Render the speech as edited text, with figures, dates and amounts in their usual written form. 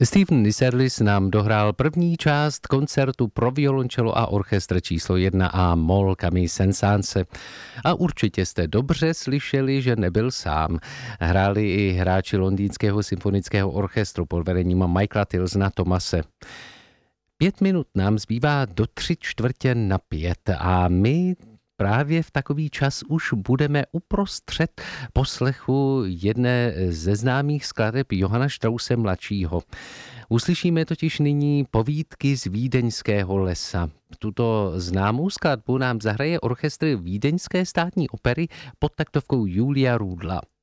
Steven Niserlis nám dohrál první část koncertu pro violončelo a orchestr číslo 1 a moll Camille Saint-Saëns. A určitě jste dobře slyšeli, že nebyl sám. Hráli i hráči Londýnského symfonického orchestru pod vedením Michaela Tilsona Thomase. 5 minut nám zbývá do 3/4 a my právě v takový čas už budeme uprostřed poslechu jedné ze známých skladeb Johanna Strausse mladšího. Uslyšíme totiž nyní Povídky z Vídeňského lesa. Tuto známou skladbu nám zahraje orchestr Vídeňské státní opery pod taktovkou Julia Rudla.